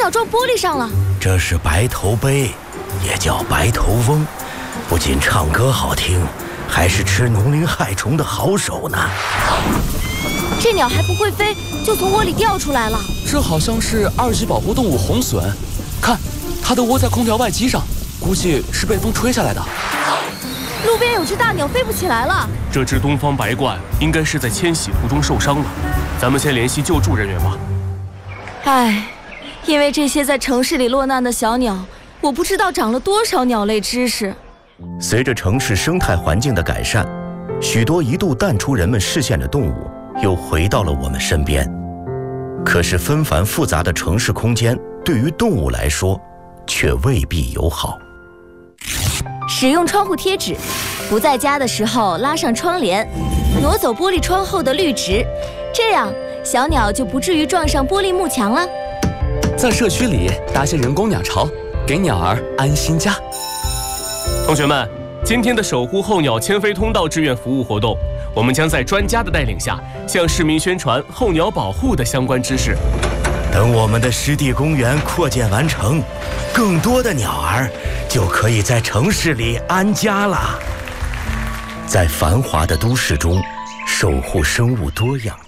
鸟撞玻璃上了。 这是白头鹎，也叫白头翁，不仅唱歌好听，还是吃农林害虫的好手呢。 这鸟还不会飞，就从窝里掉出来了。 这好像是2级保护动物红隼，看，它的窝在空调外机上，估计是被风吹下来的。 路边有只大鸟飞不起来了。 这只东方白鹳应该是在迁徙途中受伤了，咱们先联系救助人员吧。 唉，因为这些在城市里落难的小鸟，我不知道长了多少鸟类知识。 随着城市生态环境的改善，许多一度淡出人们视线的动物又回到了我们身边。可是纷繁复杂的城市空间对于动物来说却未必友好。 使用窗户贴纸，不在家的时候拉上窗帘，挪走玻璃窗后的绿植，这样小鸟就不至于撞上玻璃幕墙了。 在社区里搭些人工鸟巢，给鸟儿安心家。 同学们，今天的守护候鸟迁飞通道志愿服务活动，我们将在专家的带领下，向市民宣传候鸟保护的相关知识。 等我们的湿地公园扩建完成，更多的鸟儿就可以在城市里安家了。在繁华的都市中，守护生物多样